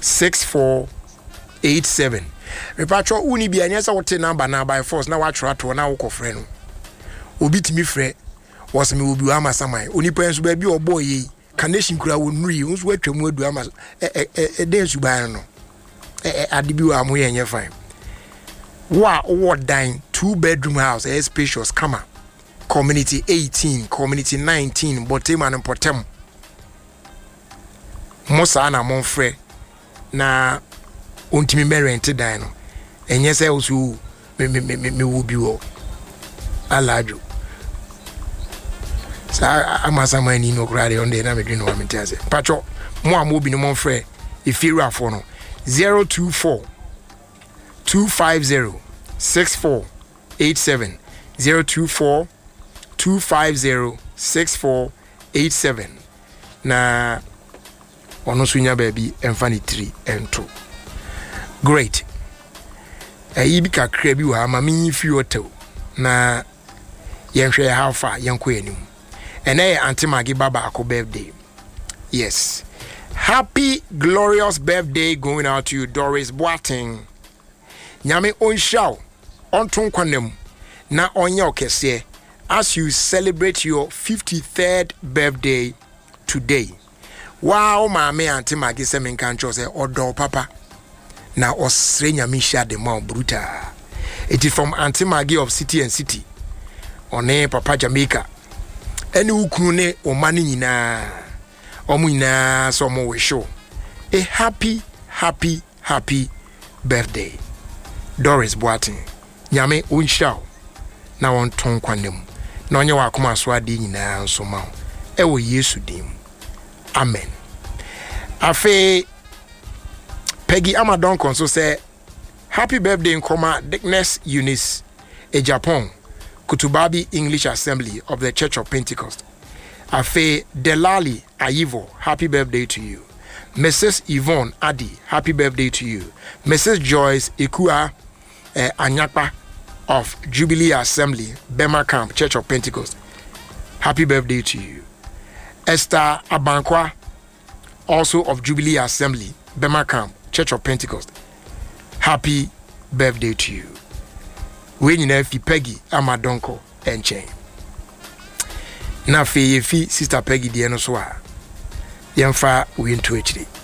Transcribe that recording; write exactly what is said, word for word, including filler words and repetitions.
six four eight seven. Repatro uni bi anyasa wote number na by force na watchra to na wo kofre no. Obi timi frɛ was me obi wa masamai. Onipa enso ba bi obo yi kanation kura wo nuri nso watwam adu ama e e e den suban no. E e ade bi wa mo yenye fine. Wa wo dan two bedroom house a spacious kama. Community eighteen, community nineteen, Boteman and Potem. Mosa na monfre na untimi merente dino. And yes, I also me me me me will be all. Alajo. So I must have my no grade on the name of the woman. Patro, more moving no monfre. If you are for no zero two four two five zero six four eight seven zero two four two five zero six four eight seven. Na ono sunya baby enfani three and two. Great. Ayi bi kakra bi wa ma me fi hotel na yenhwe how far yenko anim. Ene Auntie Maggie Baba ako birthday. Yes. Happy glorious birthday going out to you, Doris Boateng. Nyame onshaw onton kwanem na onye okese as you celebrate your fifty-third birthday today. Wow, mama Auntie Maggie se men kan chose odo papa na osre nyame hia de ma bruta. It is from Auntie Maggie of City and City. One papa Jamaica. Eni ukunu ne o mani nyina. Omu nyina so mo we show. A happy happy happy birthday. Doris Boateng. Nyame onhia na won ton kwanem. Na onye wa akoma so ade nyina nso ma. E wo Yesu dim. Amen. Afe Peggy Amadon Konso say happy birthday in Koma Dickness Eunice a Japan Kutubabi English Assembly of the Church of Pentecost. Afe Delali Ayivo, happy birthday to you. Missus Yvonne Adi, happy birthday to you. Missus Joyce Ikua eh, Anyakpa of Jubilee Assembly, Bema Camp, Church of Pentecost. Happy birthday to you. Esther Abankwa, also of Jubilee Assembly, Bema Camp, Church of Pentecost. Happy birthday to you. We need fi Peggy Amadonko and chain. Na fe fi Sister Peggy di eno so a yemfa we into echi.